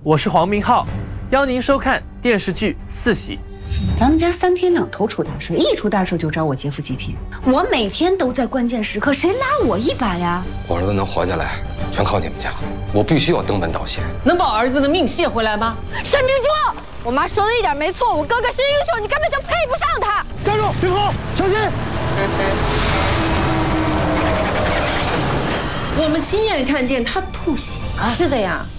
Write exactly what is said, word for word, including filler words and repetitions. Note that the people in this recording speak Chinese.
我是黄明昊，邀您收看电视剧《四喜》。 咱们家三天两头出大事，一出大事就找我劫富济贫。我每天都在关键时刻，谁拉我一把呀？ 我儿子能活下来，全靠你们家。我必须要登门道谢。 能把儿子的命谢回来吗？ 沈明珠，我妈说的一点没错，我哥哥是英雄，你根本就配不上他。 站住！停好，小心！ 我们亲眼看见他吐血了。 是的呀。